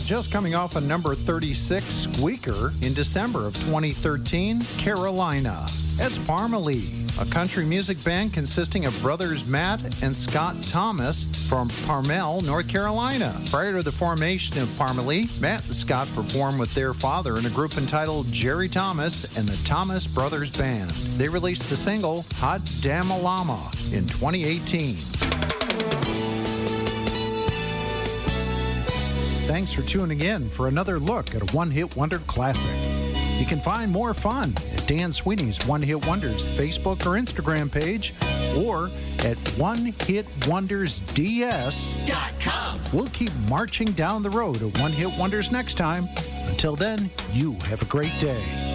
just coming off a number 36 squeaker in December of 2013, Carolina. It's Parmalee, a country music band consisting of brothers Matt and Scott Thomas from Carmel, North Carolina. Prior to the formation of Parmalee, Matt and Scott performed with their father in a group entitled Jerry Thomas and the Thomas Brothers Band. They released the single Hot Damn Llama in 2018. Thanks for tuning in for another look at a one-hit wonder classic. You can find more fun at Dan Sweeney's One Hit Wonders Facebook or Instagram page, or at onehitwondersds.com. We'll keep marching down the road of One Hit Wonders next time. Until then, you have a great day.